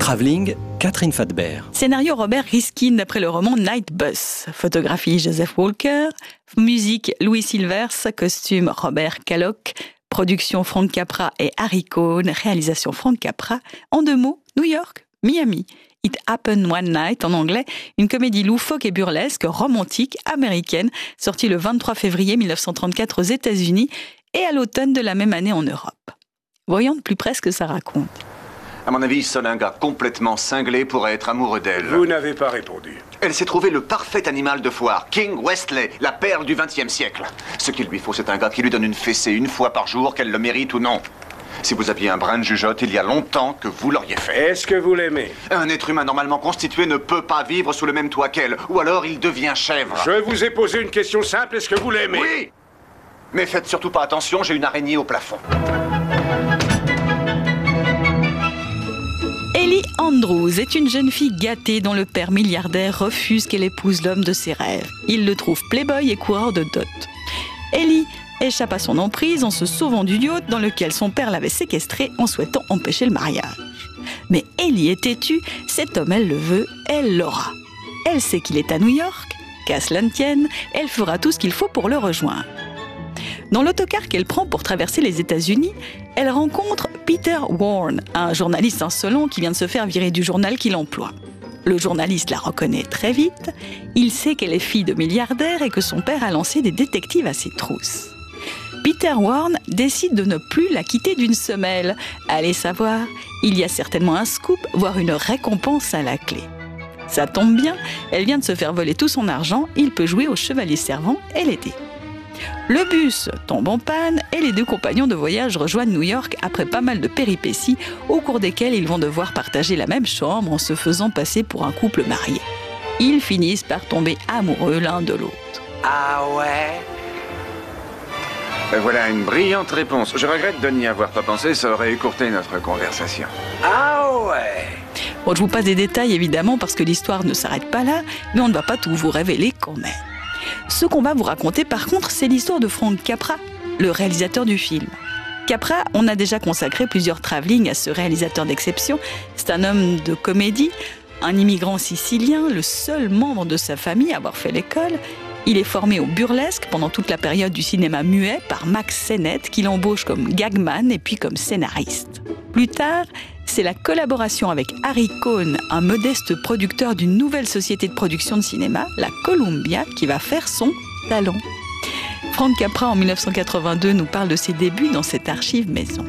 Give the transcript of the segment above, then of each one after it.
Travelling, Catherine Fadbert. Scénario Robert Riskin d'après le roman Night Bus. Photographie Joseph Walker. Musique Louis Silvers. Costume Robert Caloc. Production Frank Capra et Harry Cohn. Réalisation Frank Capra. En 2 mots, New York, Miami. It Happened One Night en anglais, une comédie loufoque et burlesque, romantique, américaine, sortie le 23 février 1934 aux États-Unis et à l'automne de la même année en Europe. Voyons de plus près ce que ça raconte. À mon avis, seul un gars complètement cinglé pourrait être amoureux d'elle. Vous n'avez pas répondu. Elle s'est trouvée le parfait animal de foire, King Wesley, la perle du XXe siècle. Ce qu'il lui faut, c'est un gars qui lui donne une fessée 1 fois par jour, qu'elle le mérite ou non. Si vous aviez un brin de jugeote, il y a longtemps que vous l'auriez fait. Est-ce que vous l'aimez? Un être humain normalement constitué ne peut pas vivre sous le même toit qu'elle, ou alors il devient chèvre. Je vous ai posé une question simple, est-ce que vous l'aimez? Oui! Mais faites surtout pas attention, j'ai une araignée au plafond. Ellie Andrews est une jeune fille gâtée dont le père milliardaire refuse qu'elle épouse l'homme de ses rêves. Il le trouve playboy et coureur de dot. Ellie échappe à son emprise en se sauvant du yacht dans lequel son père l'avait séquestré en souhaitant empêcher le mariage. Mais Ellie est têtue, cet homme elle le veut, elle l'aura. Elle sait qu'il est à New York, qu'à cela ne tienne, elle fera tout ce qu'il faut pour le rejoindre. Dans l'autocar qu'elle prend pour traverser les États-Unis, elle rencontre Peter Warren, un journaliste insolent qui vient de se faire virer du journal qu'il emploie. Le journaliste la reconnaît très vite, il sait qu'elle est fille de milliardaire et que son père a lancé des détectives à ses trousses. Peter Warren décide de ne plus la quitter d'une semelle. Allez savoir, il y a certainement un scoop, voire une récompense à la clé. Ça tombe bien, elle vient de se faire voler tout son argent, il peut jouer au chevalier servant et l'aider. Le bus tombe en panne et les 2 compagnons de voyage rejoignent New York après pas mal de péripéties au cours desquelles ils vont devoir partager la même chambre en se faisant passer pour un couple marié. Ils finissent par tomber amoureux l'un de l'autre. Ah ouais? Voilà une brillante réponse. Je regrette de n'y avoir pas pensé, ça aurait écourté notre conversation. Ah ouais? Bon, je vous passe des détails évidemment parce que l'histoire ne s'arrête pas là, mais on ne va pas tout vous révéler quand même. Ce qu'on va vous raconter par contre, c'est l'histoire de Frank Capra, le réalisateur du film. Capra, on a déjà consacré plusieurs travelling à ce réalisateur d'exception. C'est un homme de comédie, un immigrant sicilien, le seul membre de sa famille à avoir fait l'école. Il est formé au burlesque pendant toute la période du cinéma muet par Max Sennett, qu'il embauche comme gagman et puis comme scénariste. Plus tard, c'est la collaboration avec Harry Cohn, un modeste producteur d'une nouvelle société de production de cinéma, la Columbia, qui va faire son talent. Frank Capra, en 1982, nous parle de ses débuts dans cette archive maison.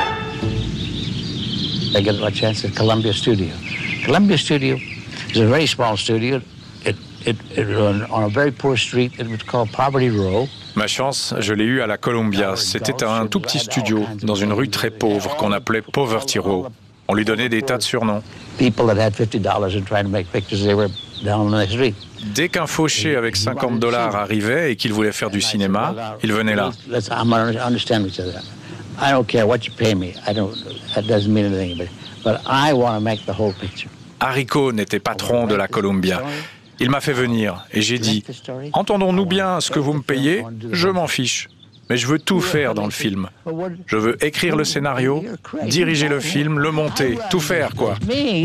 I got my chance at Columbia Studio. Columbia Studio is a very small studio. It on a very poor street. It was called Poverty Row. Ma chance, je l'ai eue à la Columbia. C'était un tout petit studio, dans une rue très pauvre, qu'on appelait Poverty Row. On lui donnait des tas de surnoms. People that had $50 and trying to make pictures, they were down on the street. Dès qu'un fauché avec $50 arrivait et qu'il voulait faire du cinéma, il venait là. I'm understand each other. I don't care what you pay me. That doesn't mean anything. But I want to make the whole picture. Harry Cohn était patron de la Columbia. Il m'a fait venir et j'ai dit « Entendons-nous bien ce que vous me payez, je m'en fiche. Mais je veux tout faire dans le film. Je veux écrire le scénario, diriger le film, le monter, tout faire, quoi. »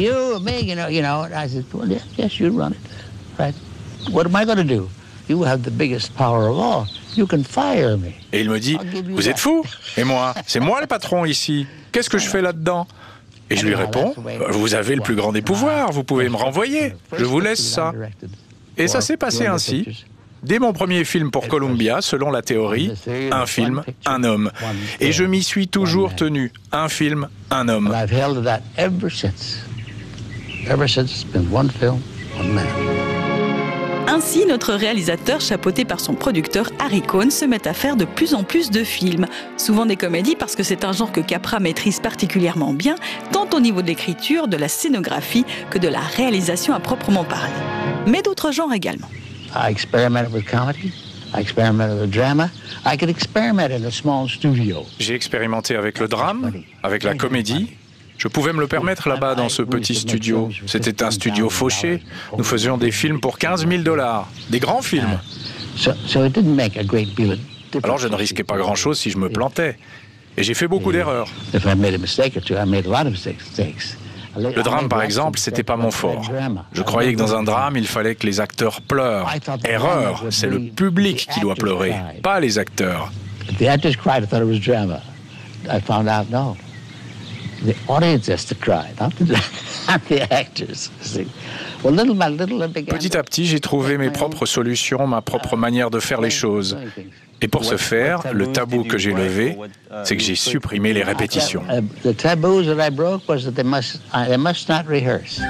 Et il me dit « Vous êtes fou? Et moi? C'est moi le patron ici. Qu'est-ce que je fais là-dedans ?» Et je lui réponds, vous avez le plus grand des pouvoirs, vous pouvez me renvoyer, je vous laisse ça. Et ça s'est passé ainsi. Dès mon premier film pour Columbia, selon la théorie, un film, un homme. Et je m'y suis toujours tenu, un film, un homme. Ainsi, notre réalisateur, chapeauté par son producteur Harry Cohn, se met à faire de plus en plus de films. Souvent des comédies parce que c'est un genre que Capra maîtrise particulièrement bien, tant au niveau de l'écriture, de la scénographie que de la réalisation à proprement parler. Mais d'autres genres également. I experimented with comedy. I experimented with drama. I could experiment in a small studio. J'ai expérimenté avec le drame, avec la comédie. Je pouvais me le permettre là-bas dans ce petit studio. C'était un studio fauché. Nous faisions des films pour $15,000, des grands films. Alors je ne risquais pas grand-chose si je me plantais. Et j'ai fait beaucoup d'erreurs. Le drame, par exemple, c'était pas mon fort. Je croyais que dans un drame, il fallait que les acteurs pleurent. Erreur, c'est le public qui doit pleurer, pas les acteurs. The actors cried, I thought it was drama. I found out, no. The audience has to cry, not the actors. See? Well, little by little, it began. Petit à petit, j'ai trouvé mes propres solutions, ma propre manière de faire les choses. Et pour ce faire, le tabou que j'ai levé, c'est que j'ai supprimé les répétitions. The taboos that I broke was that they must not rehearse.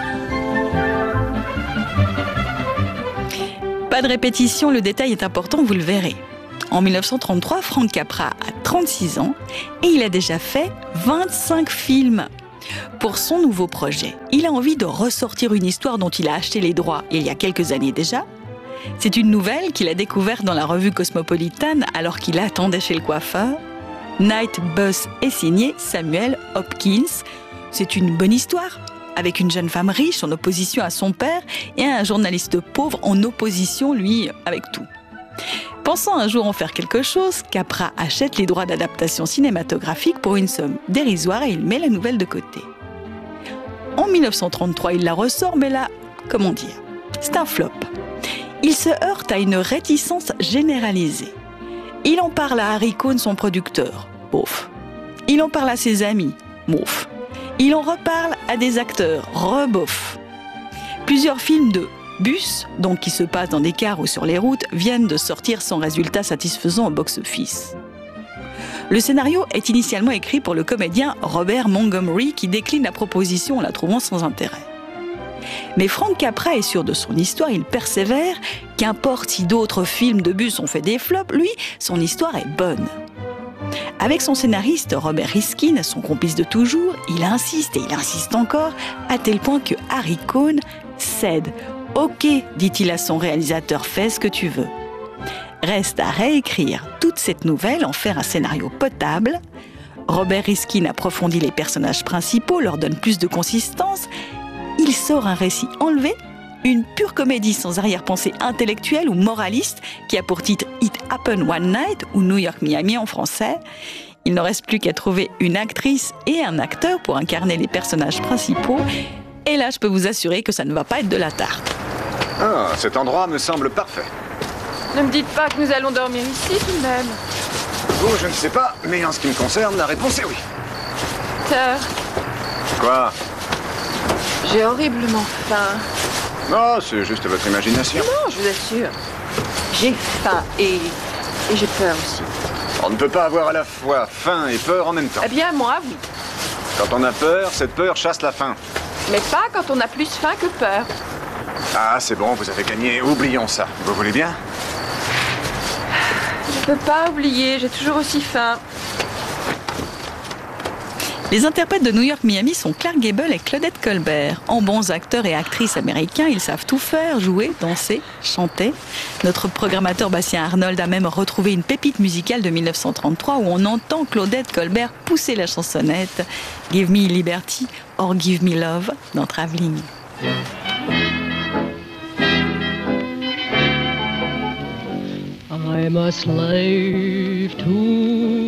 Pas de répétition, le détail est important, vous le verrez. En 1933, Frank Capra a 36 ans et il a déjà fait 25 films. Pour son nouveau projet, il a envie de ressortir une histoire dont il a acheté les droits il y a quelques années déjà. C'est une nouvelle qu'il a découverte dans la revue Cosmopolitan alors qu'il attendait chez le coiffeur. Night Bus est signé Samuel Hopkins. C'est une bonne histoire, avec une jeune femme riche en opposition à son père et un journaliste pauvre en opposition, lui, avec tout. Pensant un jour en faire quelque chose, Capra achète les droits d'adaptation cinématographique pour une somme dérisoire et il met la nouvelle de côté. En 1933, il la ressort, mais là, comment dire, c'est un flop. Il se heurte à une réticence généralisée. Il en parle à Harry Cohn, son producteur. Bof. Il en parle à ses amis. Bof. Il en reparle à des acteurs. Rebof. Plusieurs films de bus, donc qui se passent dans des cars ou sur les routes, viennent de sortir sans résultat satisfaisant au box-office. Le scénario est initialement écrit pour le comédien Robert Montgomery qui décline la proposition en la trouvant sans intérêt. Mais Frank Capra est sûr de son histoire, il persévère. Qu'importe si d'autres films de bus ont fait des flops, lui, son histoire est bonne. Avec son scénariste Robert Riskin, son complice de toujours, il insiste et il insiste encore, à tel point que Harry Cohn cède. « Ok, dit-il à son réalisateur, fais ce que tu veux. » Reste à réécrire toute cette nouvelle, en faire un scénario potable. Robert Riskin approfondit les personnages principaux, leur donne plus de consistance. Il sort un récit enlevé, une pure comédie sans arrière-pensée intellectuelle ou moraliste qui a pour titre It Happened One Night ou New York Miami en français. Il ne reste plus qu'à trouver une actrice et un acteur pour incarner les personnages principaux. Et là, je peux vous assurer que ça ne va pas être de la tarte. Ah, cet endroit me semble parfait. Ne me dites pas que nous allons dormir ici tout de même. Vous, je ne sais pas, mais en ce qui me concerne, la réponse est oui. Sœur, Quoi? j'ai horriblement faim. Non, c'est juste votre imagination. Non, je vous assure. J'ai faim et j'ai peur aussi. On ne peut pas avoir à la fois faim et peur en même temps. Eh bien, moi, oui. Quand on a peur, cette peur chasse la faim. Mais pas quand on a plus faim que peur. Ah, c'est bon, vous avez gagné. Oublions ça. Vous voulez bien? Je peux pas oublier, j'ai toujours aussi faim. Les interprètes de New York Miami sont Clark Gable et Claudette Colbert. En bons acteurs et actrices américains, ils savent tout faire, jouer, danser, chanter. Notre programmateur Bastien Arnold a même retrouvé une pépite musicale de 1933 où on entend Claudette Colbert pousser la chansonnette « Give me liberty or give me love » dans Traveling. I'm a slave to